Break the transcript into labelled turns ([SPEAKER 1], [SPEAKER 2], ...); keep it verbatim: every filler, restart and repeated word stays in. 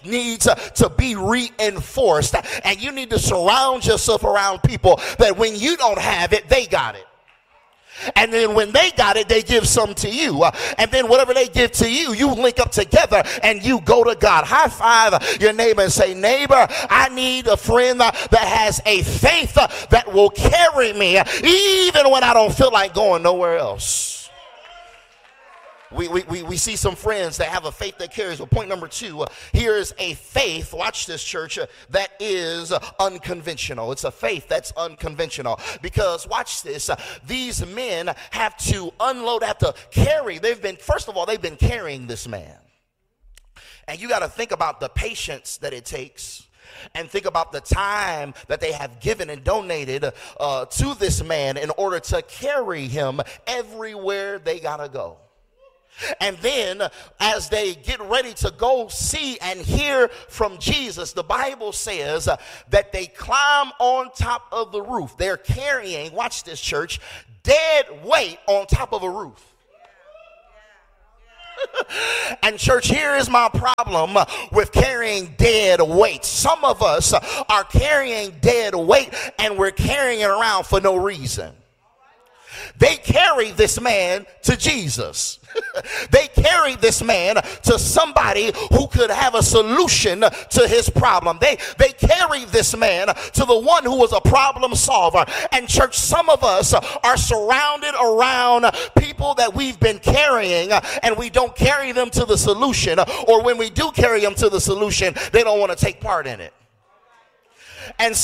[SPEAKER 1] needs to be reinforced, and you need to surround yourself around people that when you don't have it, they got it. And then when they got it, they give some to you. Uh, and then whatever they give to you, you link up together and you go to God. High five your neighbor and say, neighbor, I need a friend uh, that has a faith uh, that will carry me uh, even when I don't feel like going nowhere else. We, we, we, we see some friends that have a faith that carries. Well, point number two, uh, here is a faith, watch this, church, uh, that is uh, unconventional. It's a faith that's unconventional because, watch this, uh, these men have to unload, have to carry. They've been, first of all, they've been carrying this man. And you got to think about the patience that it takes. And think about the time that they have given and donated uh, to this man in order to carry him everywhere they got to go. And then as they get ready to go see and hear from Jesus, the Bible says uh, that they climb on top of the roof. They're carrying, watch this, church, dead weight on top of a roof. And church, here is my problem with carrying dead weight. Some of us are carrying dead weight and we're carrying it around for no reason. They carried this man to Jesus. They carried this man to somebody who could have a solution to his problem. They, they carried this man to the one who was a problem solver. And church, some of us are surrounded around people that we've been carrying, and we don't carry them to the solution. Or when we do carry them to the solution, they don't want to take part in it. And